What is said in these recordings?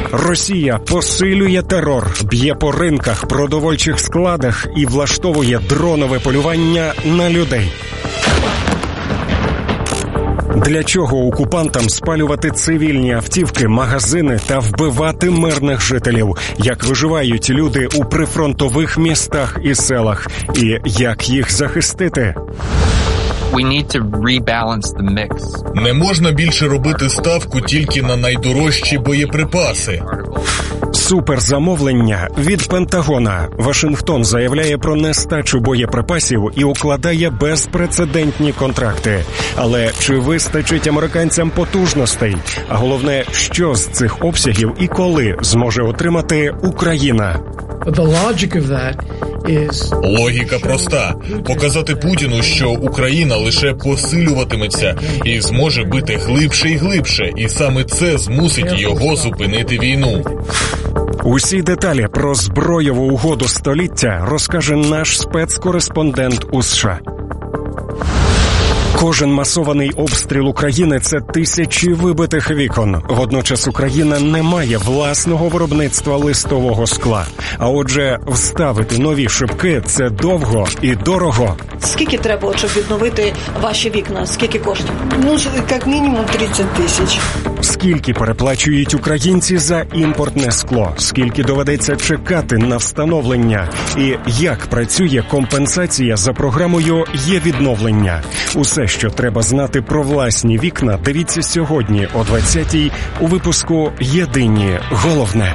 Росія посилює терор, б'є по ринках, продовольчих складах і влаштовує дронове полювання на людей. Для чого окупантам спалювати цивільні автівки, магазини та вбивати мирних жителів? Як виживають люди у прифронтових містах і селах? І як їх захистити? We need to rebalance the mix. Не можна більше робити ставку тільки на найдорожчі боєприпаси. Суперзамовлення від Пентагона. Вашингтон заявляє про нестачу боєприпасів і укладає безпрецедентні контракти. Але чи вистачить американцям потужностей? А головне, що з цих обсягів і коли зможе отримати Україна? Логіка проста. Показати Путіну, що Україна лише посилюватиметься і зможе бити глибше і глибше. І саме це змусить його зупинити війну. Усі деталі про збройову угоду століття розкаже наш спецкореспондент у США. Кожен масований обстріл України – це тисячі вибитих вікон. Водночас Україна не має власного виробництва листового скла. А отже, вставити нові шибки – це довго і дорого. Скільки треба, щоб відновити ваші вікна? Скільки коштує? Як мінімум 30 тисяч. Скільки переплачують українці за імпортне скло? Скільки доведеться чекати на встановлення? І як працює компенсація за програмою «Є-відновлення»? Усе, що треба знати про власні вікна, дивіться сьогодні о 20-й у випуску «Єдині головне».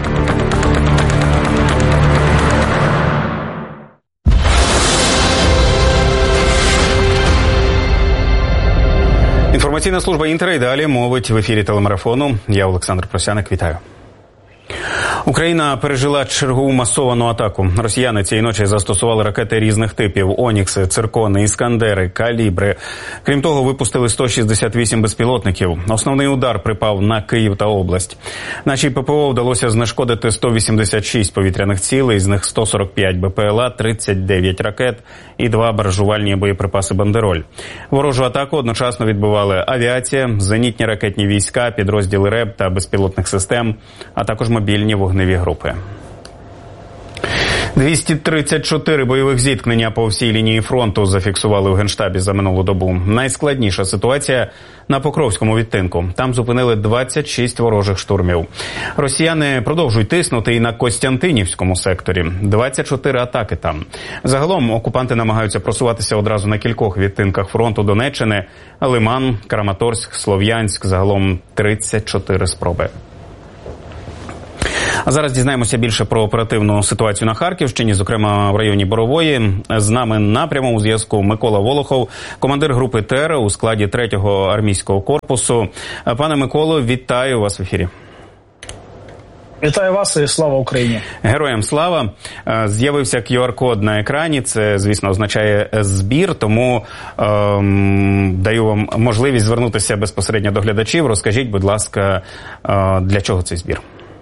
Інформаційна служба «Інтер» і далі мовить в ефірі телемарафону. Я Олександр Просяник, вітаю. Україна пережила чергову масовану атаку. Росіяни цієї ночі застосували ракети різних типів – «Онікси», «Циркони», «Іскандери», «Калібри». Крім того, випустили 168 безпілотників. Основний удар припав на Київ та область. Нашій ППО вдалося знешкодити 186 повітряних цілей, з них 145 БПЛА, 39 ракет і 2 баражувальні боєприпаси «Бандероль». Ворожу атаку одночасно відбивали авіація, зенітні ракетні війська, підрозділи РЕБ та безпілотних систем, а також мобільні вогневі групи. 234 бойових зіткнення по всій лінії фронту зафіксували у Генштабі за минулу добу. Найскладніша ситуація на Покровському відтинку. Там зупинили 26 ворожих штурмів. Росіяни продовжують тиснути і на Костянтинівському секторі. 24 атаки там. Загалом окупанти намагаються просуватися одразу на кількох відтинках фронту Донеччини: Лиман, Краматорськ, Слов'янськ. Загалом 34 спроби. А зараз дізнаємося більше про оперативну ситуацію на Харківщині, зокрема в районі Борової. З нами на прямому зв'язку Микола Волохов, командир групи ТЕР у складі 3-го армійського корпусу. Пане Миколо, вітаю вас в ефірі. Вітаю вас і слава Україні. Героям слава. З'явився QR-код на екрані. Це, звісно, означає збір, тому даю вам можливість звернутися безпосередньо до глядачів. Розкажіть, будь ласка, для чого цей збір?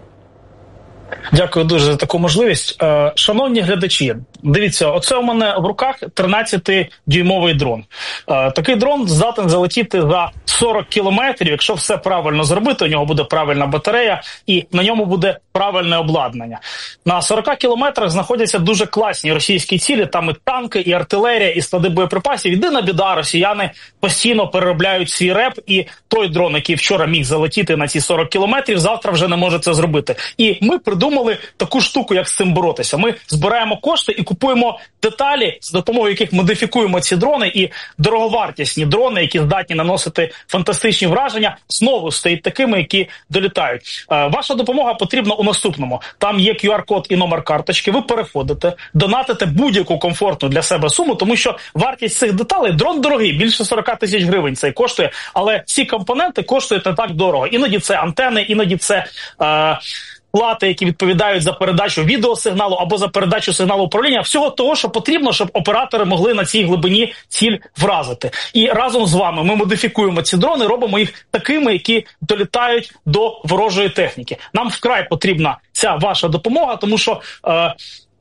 Дякую дуже за таку можливість. Шановні глядачі, дивіться, оце у мене в руках 13-дюймовий дрон. Такий дрон здатен залетіти за 40 кілометрів. Якщо все правильно зробити, у нього буде правильна батарея і на ньому буде правильне обладнання. На 40 кілометрах знаходяться дуже класні російські цілі, там і танки, і артилерія, і склади боєприпасів. Єдина біда, росіяни постійно переробляють свій РЕП, і той дрон, який вчора міг залетіти на ці 40 кілометрів, завтра вже не може це зробити. І ми придумали таку штуку, як з цим боротися. Ми збираємо кошти і купуємо деталі, з допомогою яких модифікуємо ці дрони, і дороговартісні дрони, які здатні наносити фантастичні враження, знову стають такими, які долітають. Ваша допомога потрібна у наступному. Там є QR-код і номер карточки, ви переходите, донатите будь-яку комфортну для себе суму, тому що вартість цих деталей, дрон дорогий, більше 40 тисяч гривень цей коштує, але ці компоненти коштують не так дорого. Іноді це антени, іноді це плати, які відповідають за передачу відеосигналу або за передачу сигналу управління, всього того, що потрібно, щоб оператори могли на цій глибині ціль вразити. І разом з вами ми модифікуємо ці дрони, робимо їх такими, які долітають до ворожої техніки. Нам вкрай потрібна ця ваша допомога, тому що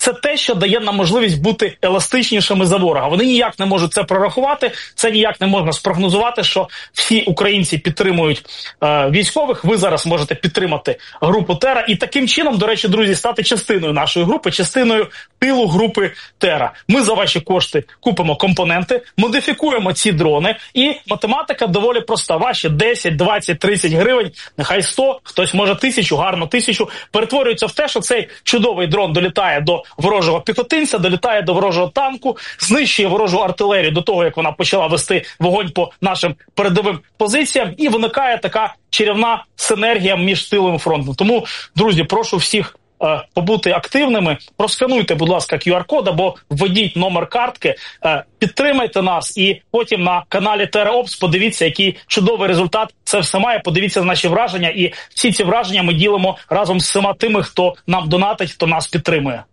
це те, що дає нам можливість бути еластичнішими за ворога. Вони ніяк не можуть це прорахувати, це ніяк не можна спрогнозувати, що всі українці підтримують військових. Ви зараз можете підтримати групу Тера і таким чином, до речі, друзі, стати частиною нашої групи, частиною тилу групи Тера. Ми за ваші кошти купимо компоненти, модифікуємо ці дрони, і математика доволі проста. Ваші 10, 20, 30 гривень, нехай 100, хтось може 1000, гарно 1000, перетворюється в те, що цей чудовий дрон долітає до ворожого піхотинця, долітає до ворожого танку, знищує ворожу артилерію до того, як вона почала вести вогонь по нашим передовим позиціям, і виникає така чарівна синергія між тилом і фронтом. Тому, друзі, прошу всіх побути активними, проскануйте, будь ласка, QR-код або введіть номер картки, підтримайте нас і потім на каналі TerraOps подивіться, який чудовий результат це все має, подивіться на наші враження, і всі ці враження ми ділимо разом з всіма тими, хто нам донатить, хто нас підтримує.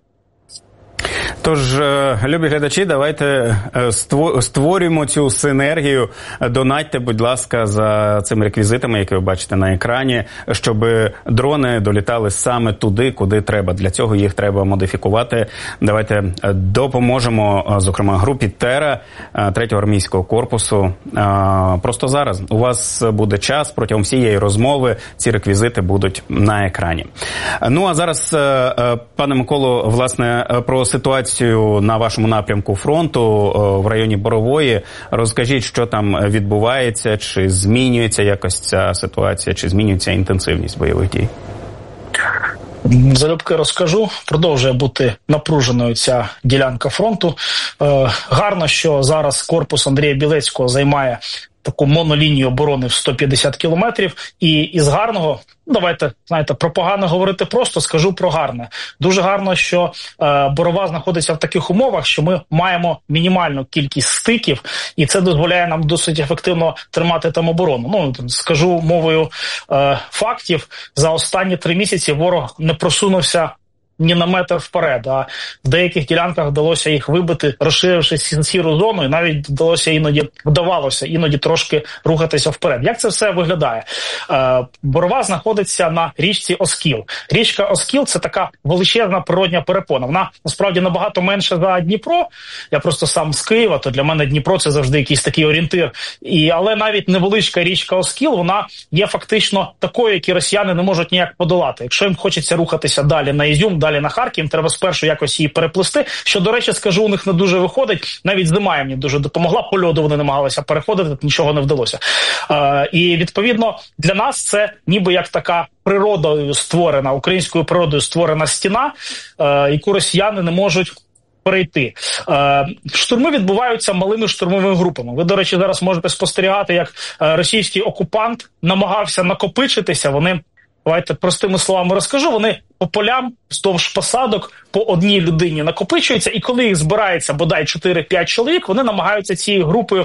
Тож, любі глядачі, давайте створюємо цю синергію. Донатьте, будь ласка, за цими реквізитами, які ви бачите на екрані, щоб дрони долітали саме туди, куди треба. Для цього їх треба модифікувати. Давайте допоможемо, зокрема, групі Тера 3-го армійського корпусу. Просто зараз у вас буде час, протягом всієї розмови ці реквізити будуть на екрані. Ну, а зараз, пане Миколо, власне, про ситуацію на вашому напрямку фронту в районі Борової. Розкажіть, що там відбувається, чи змінюється якось ця ситуація, чи змінюється інтенсивність бойових дій? Залюбки розкажу. Продовжує бути напруженою ця ділянка фронту. Гарно, що зараз корпус Андрія Білецького займає таку монолінію оборони в 150 кілометрів. І із гарного, давайте, знаєте, про погане говорити просто, скажу про гарне. Дуже гарно, що Борова знаходиться в таких умовах, що ми маємо мінімальну кількість стиків, і це дозволяє нам досить ефективно тримати там оборону. Ну, скажу мовою фактів, за останні 3 місяці ворог не просунувся ні на метр вперед, а в деяких ділянках вдалося їх вибити, розширивши сіру зону, і навіть вдавалося іноді трошки рухатися вперед. Як це все виглядає? Борова знаходиться на річці Оскіл. Річка Оскіл – це така величезна природня перепона. Вона, насправді, набагато менше за Дніпро. Я просто сам з Києва, то для мене Дніпро – це завжди якийсь такий орієнтир. Але навіть невеличка річка Оскіл, вона є фактично такою, яку росіяни не можуть ніяк подолати. Якщо їм хочеться рухатися далі на Ізюм, далі на Харків, треба спершу якось її переплисти, що, до речі, скажу, у них не дуже виходить. Навіть зима мені дуже допомогла, по льоду вони намагалися переходити, нічого не вдалося. І, відповідно, для нас це ніби як така природою створена, українською природою створена стіна, яку росіяни не можуть перейти. Штурми відбуваються малими штурмовими групами. Ви, до речі, зараз можете спостерігати, як російський окупант намагався накопичитися. Вони, давайте простими словами розкажу, вони по полям вздовж посадок по одній людині накопичуються, і коли їх збирається бодай 4-5 чоловік, вони намагаються цією групою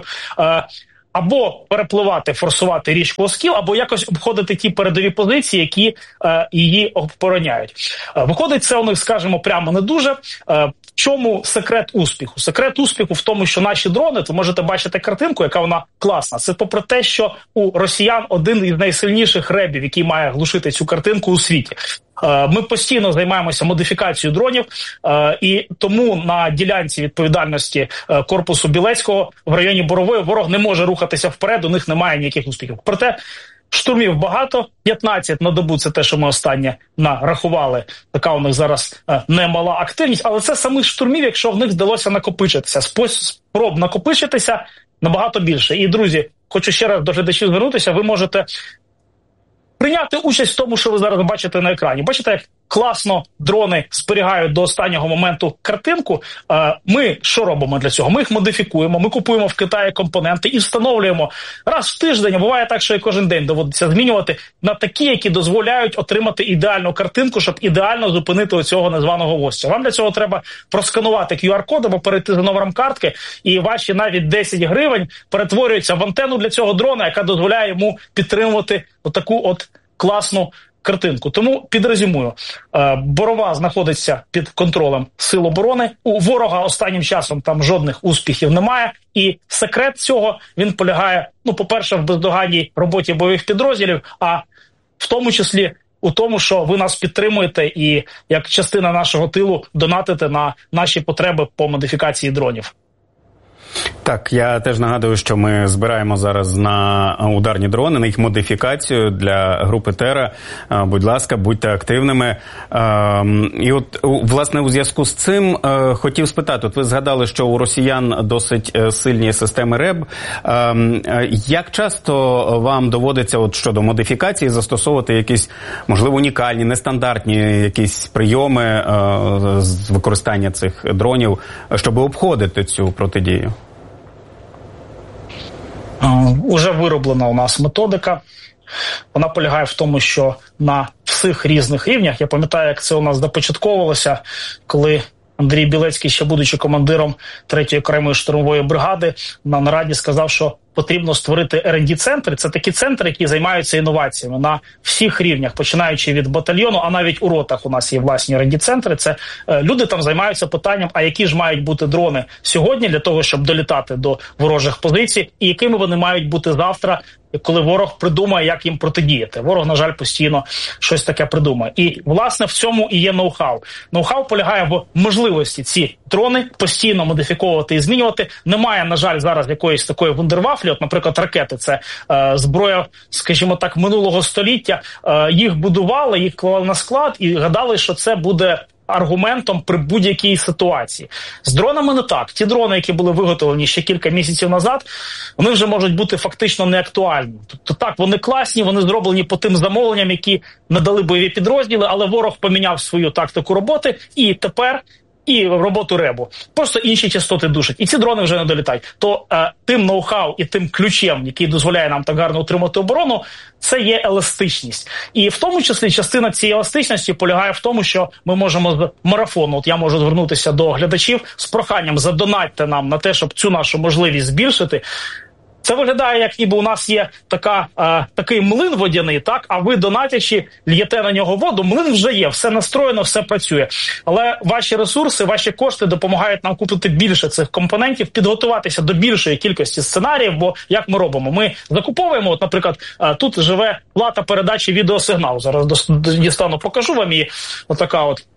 або перепливати, форсувати річку Оскіл, або якось обходити ті передові позиції, які її обороняють. Виходить це у них, скажімо, прямо не дуже. В чому секрет успіху? Секрет успіху в тому, що наші дрони, ви можете бачити картинку, яка вона класна. Це попри те, що у росіян один із найсильніших ребів, який має глушити цю картинку у світі. Ми постійно займаємося модифікацією дронів, і тому на ділянці відповідальності корпусу Білецького в районі Борової ворог не може рухатися вперед, у них немає ніяких успіхів. Проте штурмів багато, 15 на добу – це те, що ми останнє нарахували. Така у них зараз немала активність, але це самих штурмів, якщо в них вдалося накопичитися. Спроб накопичитися набагато більше. І, друзі, хочу ще раз до глядачів звернутися, ви можете прийняти участь в тому, що ви зараз бачите на екрані. Бачите, як класно дрони зберігають до останнього моменту картинку. Ми що робимо для цього? Ми їх модифікуємо, ми купуємо в Китаї компоненти і встановлюємо раз в тиждень, а буває так, що і кожен день доводиться змінювати, на такі, які дозволяють отримати ідеальну картинку, щоб ідеально зупинити оцього незваного гостя. Вам для цього треба просканувати QR-код або перейти за номером картки, і ваші навіть 10 гривень перетворюються в антенну для цього дрона, яка дозволяє йому підтримувати отаку от класну картинку. Тому підрезюмую. Борова знаходиться під контролем Сил оборони. У ворога останнім часом там жодних успіхів немає. І секрет цього, він полягає, по-перше, в бездоганній роботі бойових підрозділів, а в тому числі у тому, що ви нас підтримуєте і як частина нашого тилу донатите на наші потреби по модифікації дронів. Так, я теж нагадую, що ми збираємо зараз на ударні дрони, на їх модифікацію для групи Терра. Будь ласка, будьте активними. І от, власне, у зв'язку з цим хотів спитати, от ви згадали, що у росіян досить сильні системи РЕБ. Як часто вам доводиться от щодо модифікації застосовувати якісь, можливо, унікальні, нестандартні якісь прийоми з використання цих дронів, щоб обходити цю протидію? Уже вироблена у нас методика. Вона полягає в тому, що на всіх різних рівнях, я пам'ятаю, як це у нас започатковувалося, коли Андрій Білецький, ще будучи командиром 3-ї окремої штурмової бригади, на нараді сказав, що потрібно створити R&D-центри. Це такі центри, які займаються інноваціями на всіх рівнях, починаючи від батальйону, а навіть у ротах у нас є власні R&D-центри. Це люди там займаються питанням, а які ж мають бути дрони сьогодні для того, щоб долітати до ворожих позицій, і якими вони мають бути завтра, коли ворог придумає, як їм протидіяти. Ворог, на жаль, постійно щось таке придумає. І, власне, в цьому і є ноу-хау. Ноу-хау полягає в можливості ці дрони постійно модифіковувати і змінювати. Немає, на жаль, зараз якоїсь такої вундервафлі. От, наприклад, ракети – це зброя, скажімо так, минулого століття. Їх будували, їх клали на склад і гадали, що це буде аргументом при будь-якій ситуації. З дронами не так. Ті дрони, які були виготовлені ще кілька місяців назад, вони вже можуть бути фактично неактуальні. Тобто так, вони класні, вони зроблені по тим замовленням, які надали бойові підрозділи, але ворог поміняв свою тактику роботи і тепер і роботу РЕБу. Просто інші частоти душать. І ці дрони вже не долітають. То тим ноу-хау і тим ключем, який дозволяє нам так гарно утримати оборону, це є еластичність. І в тому числі частина цієї еластичності полягає в тому, що ми можемо з марафону, от я можу звернутися до глядачів з проханням задонатьте нам на те, щоб цю нашу можливість збільшити. Це виглядає, як ніби у нас є такий млин водяний, так, а ви, донатячи, л'єте на нього воду, млин вже є, все настроєно, все працює. Але ваші ресурси, ваші кошти допомагають нам купити більше цих компонентів, підготуватися до більшої кількості сценаріїв, бо як ми робимо? Ми закуповуємо, от, наприклад, тут живе плата передачі відеосигналу. Зараз дістану, покажу вам її. Отака от.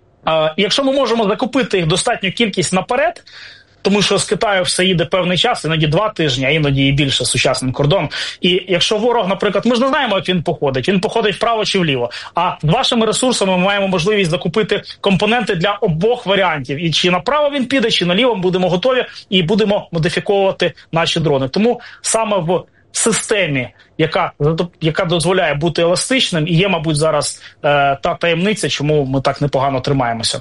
Якщо ми можемо закупити їх достатню кількість наперед, тому що з Китаю все їде певний час, іноді 2 тижні, а іноді і більше сучасним кордоном. І якщо ворог, наприклад, ми ж не знаємо, як він походить вправо чи вліво, а з вашими ресурсами ми маємо можливість закупити компоненти для обох варіантів. І чи направо він піде, чи наліво, ми будемо готові і будемо модифіковувати наші дрони. Тому саме в системі, яка дозволяє бути еластичним, і є, мабуть, зараз та таємниця, чому ми так непогано тримаємося.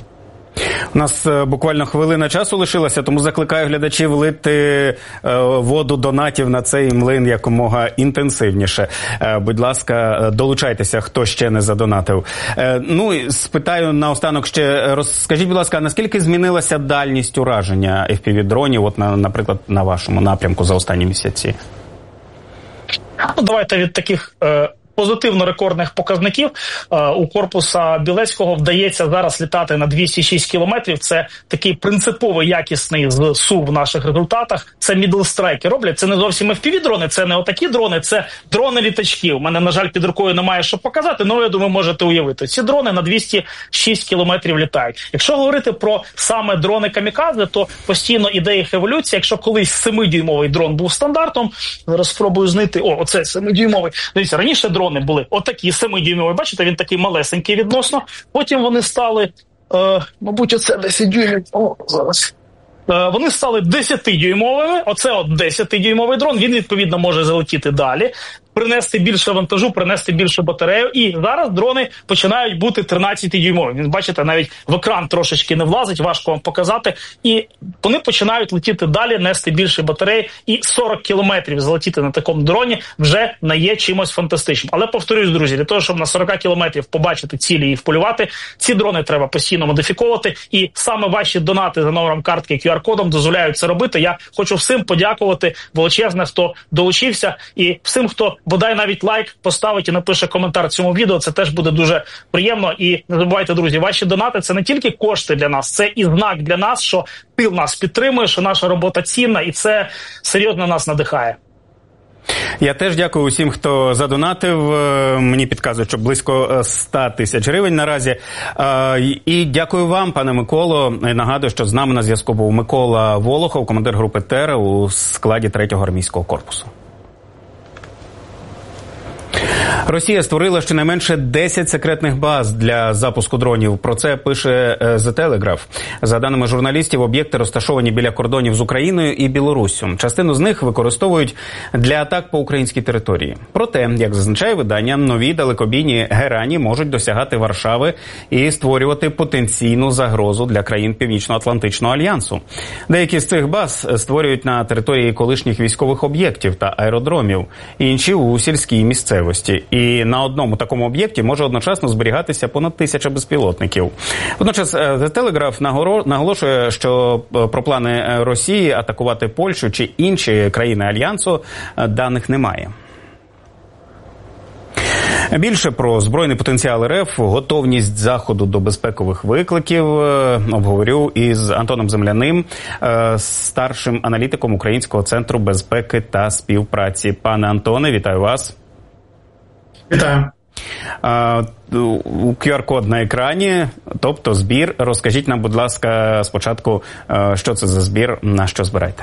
У нас буквально хвилина часу лишилася, тому закликаю глядачів лити воду донатів на цей млин якомога інтенсивніше. Будь ласка, долучайтеся, хто ще не задонатив. Ну, і спитаю наостанок ще, розкажіть, будь ласка, наскільки змінилася дальність ураження FPV-дронів, от, наприклад, на вашому напрямку за останні місяці? Ну, давайте від таких позитивно-рекордних показників. У корпуса Білецького вдається зараз літати на 206 кілометрів. Це такий принциповий, якісний ЗСУ в наших результатах. Це мідл-страйки роблять. Це не зовсім FPV-дрони, це не отакі дрони, це дрони-літачки. У мене, на жаль, під рукою немає що показати, але, я думаю, можете уявити. Ці дрони на 206 кілометрів літають. Якщо говорити про саме дрони-камікадзе, то постійно іде їх еволюція. Якщо колись 7-дюймовий дрон був стандартом, зараз спробую знайти. О, оце 7-дюймовий. Дивіться, раніше дрони були отакі 7-дюймові, бачите, він такий малесенький відносно. Потім вони стали, мабуть, оце 10 дюймів. О, зараз. Вони стали 10-дюймовими. Оце от 10-дюймовий дрон. Він, відповідно, може залетіти далі, принести більше вантажу, принести більшу батарею. І зараз дрони починають бути 13-дюймові. Він, бачите, навіть в екран трошечки не влазить, важко вам показати. І вони починають летіти далі, нести більше батареї. І 40 кілометрів залетіти на такому дроні вже не є чимось фантастичним. Але, повторюсь, друзі, для того, щоб на 40 кілометрів побачити цілі і вполювати, ці дрони треба постійно модифіковувати. І саме ваші донати за номером картки QR-кодом дозволяють це робити. Я хочу всім подякувати величезне, хто долучився, і всім, хто бодай навіть лайк поставить і напише коментар цьому відео, це теж буде дуже приємно. І не забувайте, друзі, ваші донати – це не тільки кошти для нас, це і знак для нас, що тил нас підтримує, що наша робота цінна, і це серйозно нас надихає. Я теж дякую усім, хто задонатив. Мені підказують, що близько 100 тисяч гривень наразі. І дякую вам, пане Миколо. Нагадую, що з нами на зв'язку був Микола Волохов, командир групи «Терра» у складі 3-го армійського корпусу. Росія створила щонайменше 10 секретних баз для запуску дронів. Про це пише The Telegraph. За даними журналістів, об'єкти розташовані біля кордонів з Україною і Білоруссю. Частину з них використовують для атак по українській території. Проте, як зазначає видання, нові далекобійні герані можуть досягати Варшави і створювати потенційну загрозу для країн Північно-Атлантичного альянсу. Деякі з цих баз створюють на території колишніх військових об'єктів та аеродромів, інші у сільській місцевості. І на одному такому об'єкті може одночасно зберігатися понад 1000 безпілотників. Водночас The Telegraph наголошує, що про плани Росії атакувати Польщу чи інші країни Альянсу даних немає. Більше про збройний потенціал РФ, готовність Заходу до безпекових викликів обговорю із Антоном Земляним, старшим аналітиком Українського центру безпеки та співпраці. Пане Антоне, вітаю вас. Вітаю. QR-код на екрані, тобто збір. Розкажіть нам, будь ласка, спочатку, що це за збір, на що збираєте?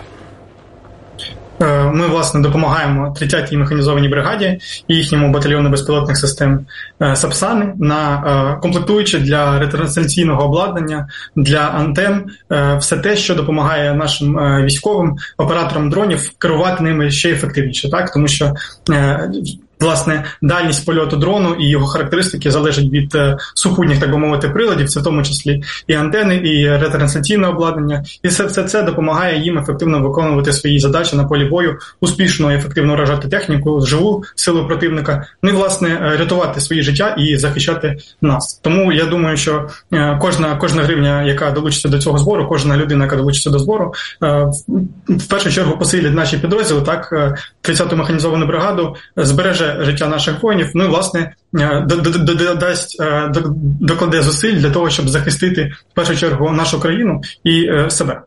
Ми, власне, допомагаємо 30-й механізованій бригаді і їхньому батальйону безпілотних систем «Сапсани» на комплектуючі для ретрансляційного обладнання, для антен, все те, що допомагає нашим військовим операторам дронів керувати ними ще ефективніше, так? Тому що власне, дальність польоту дрону і його характеристики залежать від супутніх, так би мовити, приладів, це в тому числі і антени, і ретрансляційне обладнання. І все це допомагає їм ефективно виконувати свої задачі на полі бою, успішно і ефективно вражати техніку, живу силу противника, ну і, власне, рятувати свої життя і захищати нас. Тому я думаю, що кожна гривня, яка долучиться до цього збору, кожна людина, яка долучиться до збору, в першу чергу посилить наші підрозділи, так, 30-ту механізовану бригаду, збереже життя наших воїнів, ну і, власне, докладе зусиль для того, щоб захистити, в першу чергу, нашу країну і себе.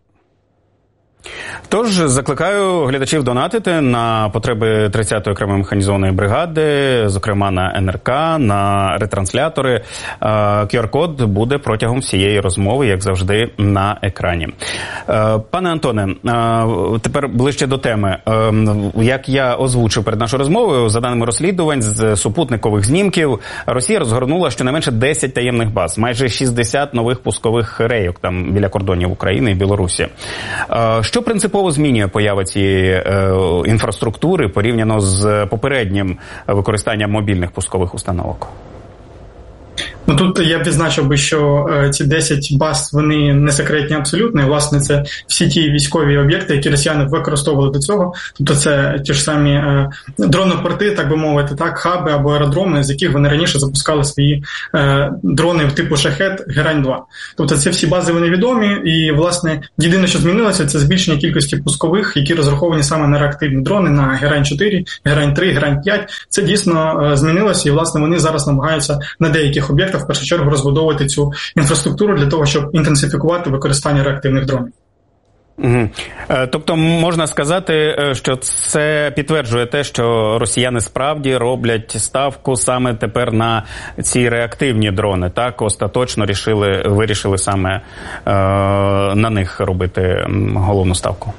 Тож, закликаю глядачів донатити на потреби 30-ї окремої механізованої бригади, зокрема на НРК, на ретранслятори. QR-код буде протягом всієї розмови, як завжди, на екрані. Пане Антоне, тепер ближче до теми. Як я озвучив перед нашою розмовою, за даними розслідувань з супутникових знімків, Росія розгорнула щонайменше 10 таємних баз, майже 60 нових пускових рейок там біля кордонів України і Білорусі. Що принципово змінює поява цієї інфраструктури порівняно з попереднім використанням мобільних пускових установок? Ну, тут я б відзначив би, що ці 10 баз, вони не секретні абсолютно, і, власне, це всі ті військові об'єкти, які росіяни використовували до цього, тобто це ті ж самі дронопорти, так би мовити, так, хаби або аеродроми, з яких вони раніше запускали свої дрони типу «Шахед», «Герань-2». Тобто це всі бази, вони відомі, і, власне, єдине, що змінилося, це збільшення кількості пускових, які розраховані саме на реактивні дрони, на «Герань-4», «Герань-3», «Герань-5». Це дійсно змінилося, і, власне, вони зараз намагаються на деяких об'єктах в першу чергу розбудовувати цю інфраструктуру для того, щоб інтенсифікувати використання реактивних дронів. Угу. Тобто можна сказати, що це підтверджує те, що росіяни справді роблять ставку саме тепер на ці реактивні дрони, так? Остаточно вирішили саме на них робити головну ставку.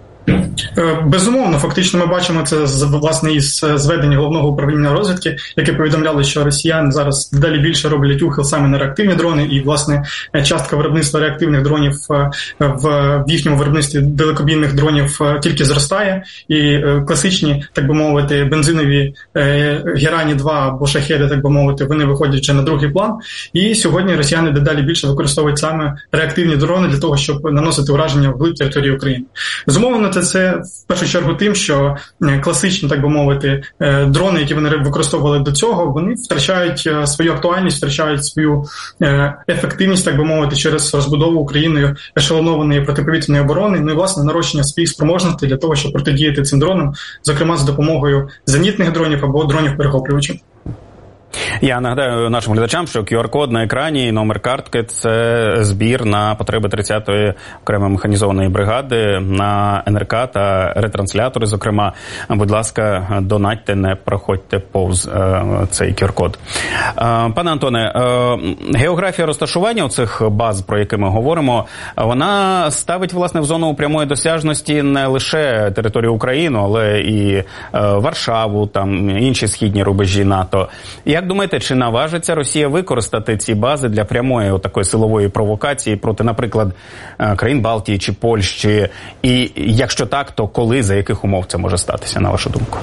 Безумовно, фактично ми бачимо це, власне, із зведення Головного управління розвідки, яке повідомляло, що росіяни зараз дедалі більше роблять ухил саме на реактивні дрони, і, власне, частка виробництва реактивних дронів в їхньому виробництві далекобійних дронів тільки зростає, і класичні, так би мовити, бензинові Герані-2 або Шахеди, так би мовити, вони виходять вже на другий план, і сьогодні росіяни дедалі більше використовують саме реактивні дрони для того, щоб наносити ураження вглиб території України. Безумовно, це в першу чергу тим, що класичні, так би мовити, дрони, які вони використовували до цього, вони втрачають свою актуальність, втрачають свою ефективність, так би мовити, через розбудову Україною ешелонованої протиповітряної оборони, ну і, власне, нарощення своїх спроможностей для того, щоб протидіяти цим дронам, зокрема, за допомогою зенітних дронів або дронів-перехоплювачів. Я нагадаю нашим глядачам, що QR-код на екрані і номер картки – це збір на потреби 30-ї окремої механізованої бригади, на НРК та ретранслятори, зокрема. Будь ласка, донатьте, не проходьте повз цей QR-код. Пане Антоне, географія розташування у цих баз, про які ми говоримо, вона ставить, власне, в зону прямої досяжності не лише територію України, але і Варшаву, там інші східні рубежі НАТО. Як думаєте, чи наважиться Росія використати ці бази для прямої такої силової провокації проти, наприклад, країн Балтії чи Польщі? І якщо так, то коли, за яких умов це може статися, на вашу думку?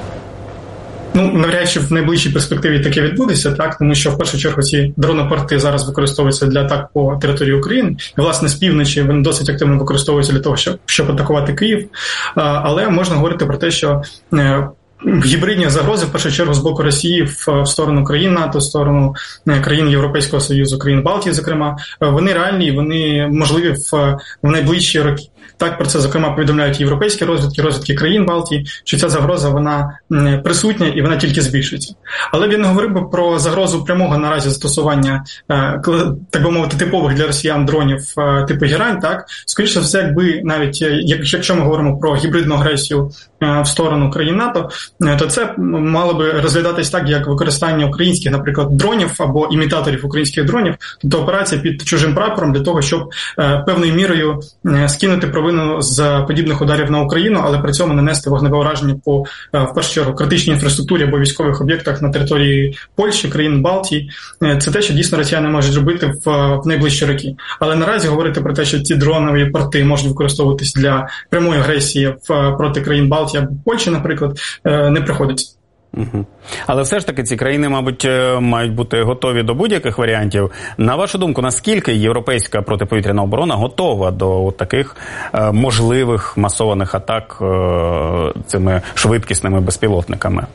Навряд чи в найближчій перспективі таке відбудеться, так, тому що в першу чергу ці дронопорти зараз використовуються для атак по території України. І, власне, з півночі вони досить активно використовуються для того, щоб атакувати Київ. Але можна говорити про те, що гібридні загрози, в першу чергу, з боку Росії в сторону країн НАТО, в сторону країн Європейського Союзу, країн Балтії, зокрема, вони реальні, вони можливі в найближчі роки. Так, про це, зокрема, повідомляють європейські розвідки країн Балтії, що ця загроза, вона присутня і вона тільки збільшується. Але він не говорив би про загрозу прямого наразі застосування, так би мовити, типових для росіян дронів типу Герань, так? Скоріше все, якби навіть, якщо ми говоримо про гібридну агресію в сторону країн НАТО, то це мало би розглядатись так, як використання українських, наприклад, дронів або імітаторів українських дронів, тобто операція під чужим прапором для того, щоб певною мірою скинути провину з подібних ударів на Україну, але при цьому нанести вогневе ураження по, в першу чергу, критичній інфраструктурі або військових об'єктах на території Польщі, країн Балтії. Це те, що дійсно росіяни можуть робити в найближчі роки. Але наразі говорити про те, що ці дронові порти можуть використовуватись для прямої агресії проти країн Балтії або Польщі, наприклад, не приходиться. Угу. Але все ж таки ці країни, мабуть, мають бути готові до будь-яких варіантів. На вашу думку, наскільки європейська протиповітряна оборона готова до таких можливих масованих атак цими швидкісними безпілотниками?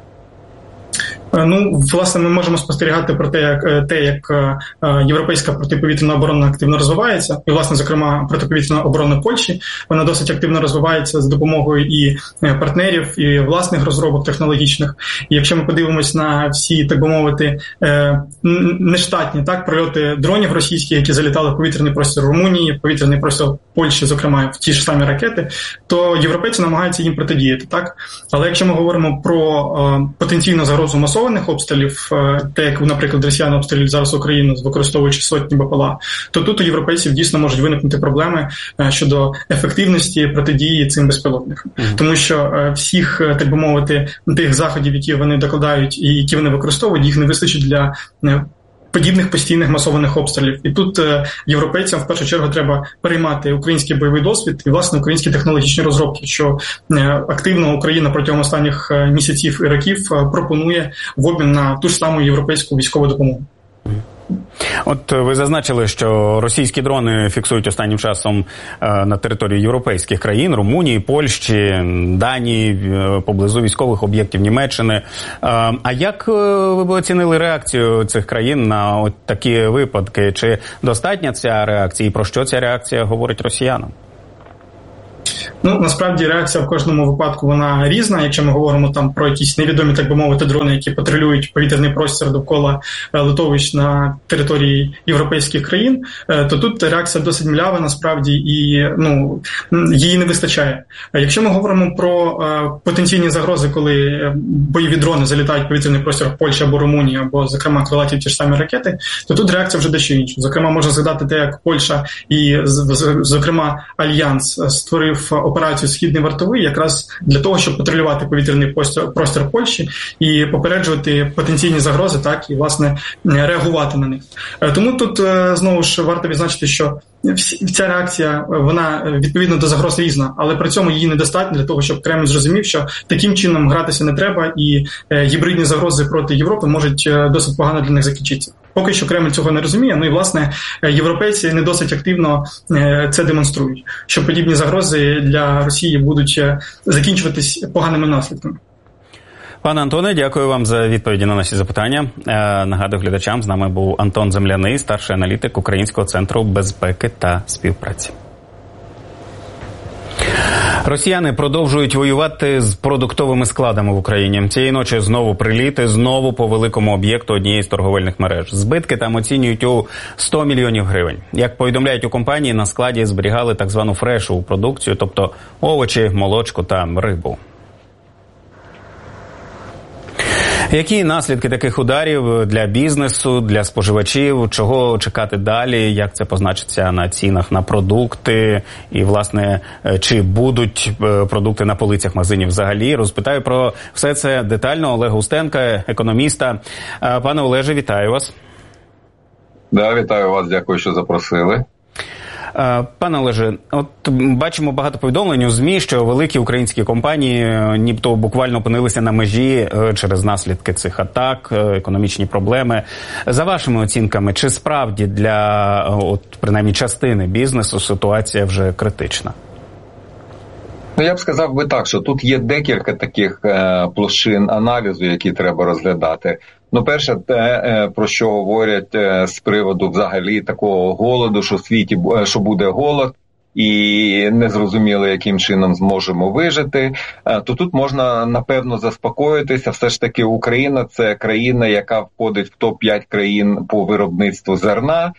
Власне, ми можемо спостерігати про те, як європейська протиповітряна оборона активно розвивається. І, власне, зокрема, протиповітряна оборона Польщі, вона досить активно розвивається з допомогою і партнерів, і власних розробок технологічних. І якщо ми подивимось на всі, так би мовити, нештатні прильоти дронів російських, які залітали в повітряний простір Румунії, в повітряний простір Польщі, зокрема, в ті ж самі ракети, то європейці намагаються їм протидіяти, так? Але якщо ми говоримо про потенційну загрозу масованих обстрілів, те, як, наприклад, росіяни обстрілюють зараз Україну, використовуючи сотні БПЛА, то тут у європейців дійсно можуть виникнути проблеми щодо ефективності протидії цим безпілотникам. Тому що всіх, так би мовити, тих заходів, які вони докладають і які вони використовують, їх не вистачить для подібних постійних масованих обстрілів. І тут європейцям в першу чергу треба переймати український бойовий досвід і, власне, українські технологічні розробки, що активно Україна протягом останніх місяців і років пропонує в обмін на ту ж саму європейську військову допомогу. От ви зазначили, що російські дрони фіксують останнім часом на території європейських країн, Румунії, Польщі, Данії, поблизу військових об'єктів Німеччини. А як ви б оцінили реакцію цих країн на от такі випадки? Чи достатня ця реакція? І про що ця реакція говорить росіянам? Насправді реакція в кожному випадку вона різна. Якщо ми говоримо там про якісь невідомі, так би мовити, дрони, які патрулюють повітряний простір довкола литовищ на території європейських країн, то тут реакція досить млява, насправді, і її не вистачає. Якщо ми говоримо про потенційні загрози, коли бойові дрони залітають в повітряний простір Польщі або Румунії, або, зокрема, крилаті ті ж самі ракети, то тут реакція вже дещо інша. Зокрема, можна згадати те, як Польща і, зокрема, Альянс створив операцію «Східний вартовий» якраз для того, щоб патрулювати повітряний простір Польщі і попереджувати потенційні загрози, так, і, власне, реагувати на них. Тому тут, знову ж, варто відзначити, що ця реакція, вона відповідно до загроз різна, але при цьому її недостатньо для того, щоб Кремль зрозумів, що таким чином гратися не треба, і гібридні загрози проти Європи можуть досить погано для них закінчитися. Поки що Кремль цього не розуміє, і, власне, європейці не досить активно це демонструють, що подібні загрози для Росії будуть закінчуватись поганими наслідками. Пане Антоне, дякую вам за відповіді на наші запитання. Нагадую глядачам, з нами був Антон Земляний, старший аналітик Українського центру безпеки та співпраці. Росіяни продовжують воювати з продуктовими складами в Україні. Цієї ночі знову приліти, знову по великому об'єкту однієї з торговельних мереж. Збитки там оцінюють у 100 мільйонів гривень. Як повідомляють у компанії, на складі зберігали так звану фрешову продукцію, тобто овочі, молочко та рибу. Які наслідки таких ударів для бізнесу, для споживачів? Чого чекати далі? Як це позначиться на цінах на продукти? І, власне, чи будуть продукти на полицях магазинів взагалі? Розпитаю про все це детально Олега Устенка, економіста. Пане Олеже, вітаю вас. Да, вітаю вас, дякую, що запросили. Пане Олеже, от бачимо багато повідомлень у ЗМІ, що великі українські компанії нібито буквально опинилися на межі через наслідки цих атак, економічні проблеми. За вашими оцінками, чи справді для принаймні частини бізнесу ситуація вже критична? Ну, я б сказав би так, що тут є декілька таких площин аналізу, які треба розглядати. Ну, перше, те, про що говорять з приводу взагалі такого голоду, що в світі, що буде голод, і незрозуміло, яким чином зможемо вижити, то тут можна, напевно, заспокоїтися. Все ж таки Україна – це країна, яка входить в топ-5 країн по виробництву зерна,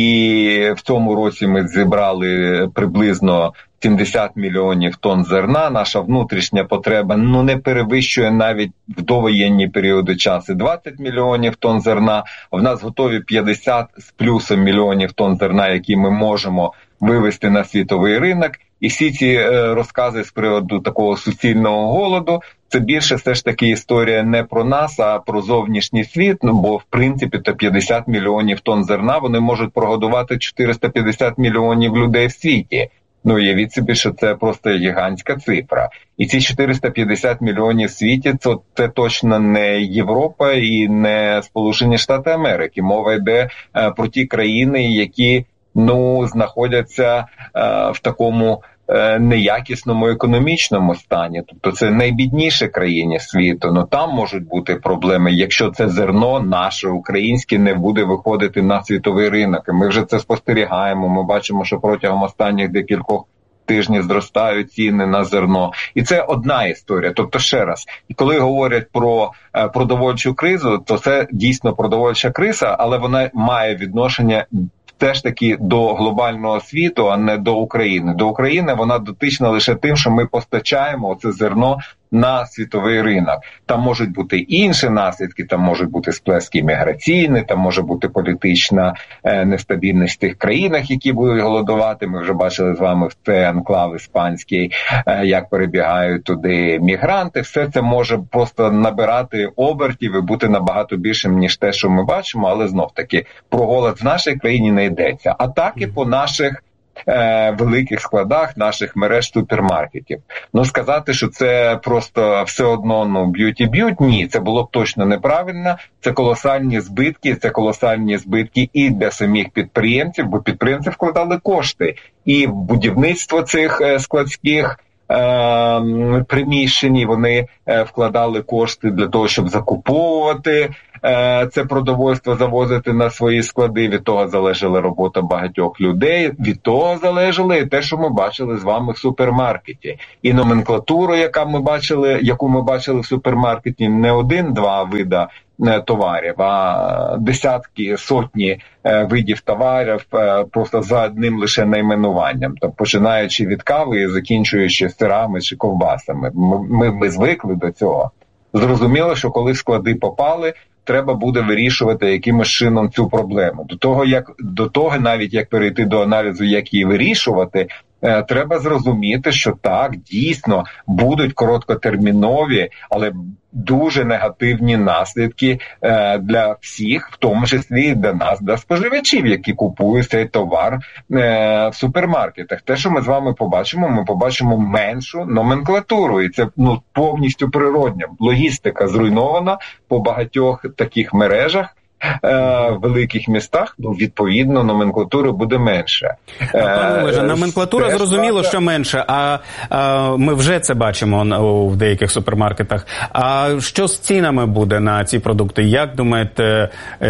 і в цьому році ми зібрали приблизно 70 мільйонів тонн зерна. Наша внутрішня потреба не перевищує навіть в довоєнні періоди часу 20 мільйонів тонн зерна. В нас готові 50 з плюсом мільйонів тонн зерна, які ми можемо вивести на світовий ринок. І всі ці розкази з приводу такого суцільного голоду, це більше все ж таки історія не про нас, а про зовнішній світ, бо в принципі то 50 мільйонів тонн зерна вони можуть прогодувати 450 мільйонів людей в світі. Ну, уявіть собі, що це просто гігантська цифра. І ці 450 мільйонів в світі – це точно не Європа і не Сполучені Штати Америки. Мова йде про ті країни, які знаходяться в такому неякісному економічному стані. Тобто це найбідніші країни світу. Там можуть бути проблеми, якщо це зерно наше, українське, не буде виходити на світовий ринок. І ми вже це спостерігаємо. Ми бачимо, що протягом останніх декількох тижнів зростають ціни на зерно. І це одна історія. Тобто, ще раз, і коли говорять про продовольчу кризу, то це дійсно продовольча криза, але вона має відношення теж таки до глобального світу, а не до України. До України вона дотична лише тим, що ми постачаємо це зерно на світовий ринок. Там можуть бути інші наслідки, там можуть бути сплески міграційні, там може бути політична нестабільність в тих країнах, які будуть голодувати. Ми вже бачили з вами в цей анклав іспанський, як перебігають туди мігранти. Все це може просто набирати обертів і бути набагато більшим, ніж те, що ми бачимо, але знов-таки про голод в нашій країні не йдеться. Атаки по наших великих складах, наших мереж супермаркетів. Сказати, що це просто все одно б'ють, ні, це було б точно неправильно. Це колосальні збитки і для самих підприємців, бо підприємці вкладали кошти і в будівництво цих складських приміщень, вони вкладали кошти для того, щоб закуповувати це продовольство, завозити на свої склади. Від того залежала робота багатьох людей, від того залежало і те, що ми бачили з вами в супермаркеті. І номенклатуру, яку ми бачили в супермаркеті, не один-два вида товарів, а десятки, сотні видів товарів просто за одним лише найменуванням. Тобто, починаючи від кави і закінчуючи сирами чи ковбасами. Ми звикли до цього. Зрозуміло, що коли склади попали, треба буде вирішувати якимось чином цю проблему. До того, навіть як перейти до аналізу, як її вирішувати, треба зрозуміти, що так, дійсно, будуть короткотермінові, але дуже негативні наслідки для всіх, в тому числі і для нас, для споживачів, які купують цей товар в супермаркетах. Те, що ми з вами побачимо, меншу номенклатуру, і це повністю природня. Логістика зруйнована по багатьох таких мережах, великих містах, відповідно, номенклатури буде менше. Пане Олеже, номенклатура зрозуміло, що менше, а ми вже це бачимо в деяких супермаркетах. А що з цінами буде на ці продукти? Як думаєте,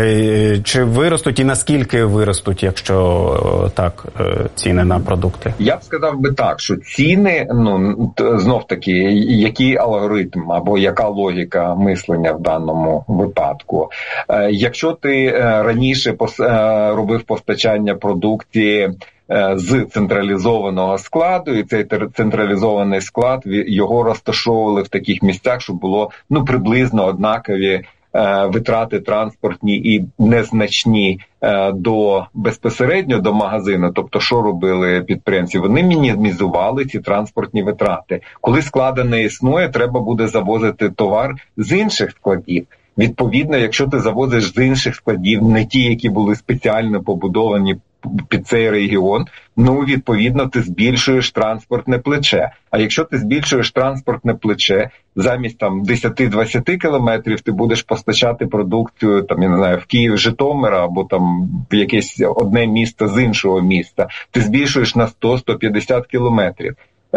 чи виростуть і наскільки виростуть, якщо так, ціни на продукти? Я б сказав би так, що ціни, знов-таки, який алгоритм або яка логіка мислення в даному випадку. Якщо ти раніше робив постачання продукції з централізованого складу, і цей централізований склад, його розташовували в таких місцях, щоб було приблизно однакові витрати транспортні і незначні безпосередньо до магазину. Тобто, що робили підприємці? Вони мінімізували ці транспортні витрати. Коли складу не існує, треба буде завозити товар з інших складів. Відповідно, якщо ти завозиш з інших складів, не ті, які були спеціально побудовані під цей регіон, відповідно, ти збільшуєш транспортне плече. А якщо ти збільшуєш транспортне плече, замість 10-20 кілометрів ти будеш постачати продукцію, в Київ-Житомир або в якесь одне місто з іншого міста, ти збільшуєш на 100-150 кілометрів.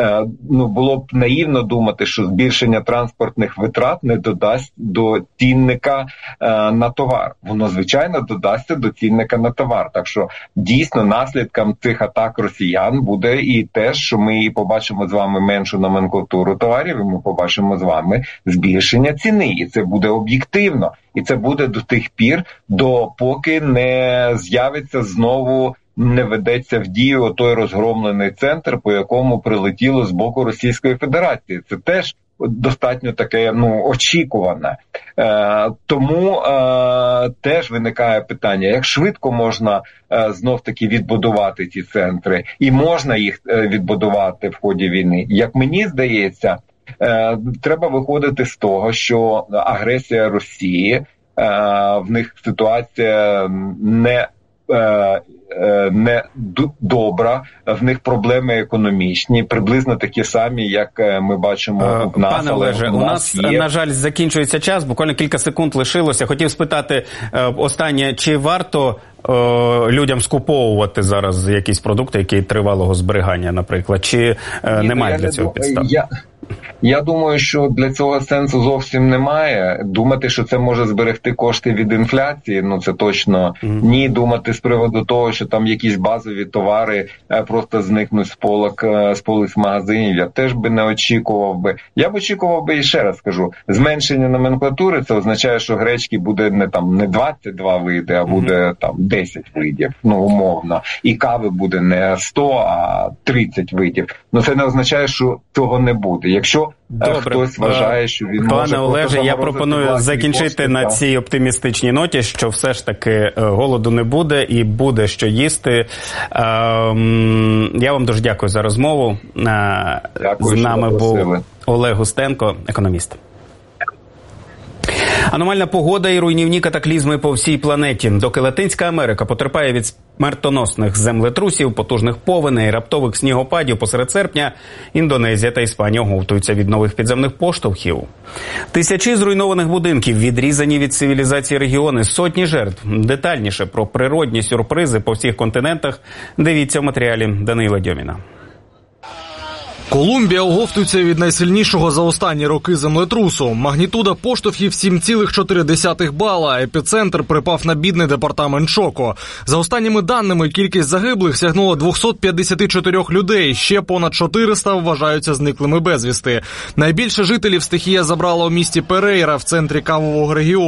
Було б наївно думати, що збільшення транспортних витрат не додасть до цінника на товар. Воно, звичайно, додасться до цінника на товар. Так що, дійсно, наслідком цих атак росіян буде і те, що ми побачимо з вами меншу номенклатуру товарів, і ми побачимо з вами збільшення ціни. І це буде об'єктивно. І це буде до тих пір, допоки не з'явиться знову, не ведеться в дію той розгромлений центр, по якому прилетіло з боку Російської Федерації. Це теж достатньо таке, очікуване. Тому теж виникає питання, як швидко можна знов-таки відбудувати ці центри, і можна їх відбудувати в ході війни. Як мені здається, треба виходити з того, що агресія Росії, в них ситуація не добра, в них проблеми економічні, приблизно такі самі, як ми бачимо в нас. Пане Олеже, у нас, на жаль, закінчується час, буквально кілька секунд лишилося. Хотів спитати останнє, чи варто людям скуповувати зараз якісь продукти, які тривалого зберігання, наприклад, чи немає для цього підстав? Я думаю, що для цього сенсу зовсім немає. Думати, що це може зберегти кошти від інфляції, це точно ні. Думати з приводу того, що там якісь базові товари просто зникнуть з полиць магазинів, я теж би не очікував би. Я б очікував би, і ще раз скажу, зменшення номенклатури, це означає, що гречки буде не 22 види, а буде 10 видів, умовно. І кави буде не 100, а 30 видів. Це не означає, що цього не буде. Якщо хтось вважає, що він може... Пане Олеже, я пропоную закінчити на цій оптимістичній ноті, що все ж таки голоду не буде і буде що їсти. Я вам дуже дякую за розмову. Дякую, з нами був Олег Устенко, економіст. Аномальна погода і руйнівні катаклізми по всій планеті. Доки Латинська Америка потерпає від смертоносних землетрусів, потужних повеней, раптових снігопадів посеред серпня, Індонезія та Іспанія оговтуються від нових підземних поштовхів. Тисячі зруйнованих будинків, відрізані від цивілізації регіони, сотні жертв. Детальніше про природні сюрпризи по всіх континентах дивіться в матеріалі Данила Дьоміна. Колумбія оговтується від найсильнішого за останні роки землетрусу. Магнітуда поштовхів 7,4 бала. Епіцентр припав на бідний департамент Чоко. За останніми даними, кількість загиблих сягнула 254 людей. Ще понад 400 вважаються зниклими безвісти. Найбільше жителів стихія забрала у місті Перейра в центрі кавового регіону.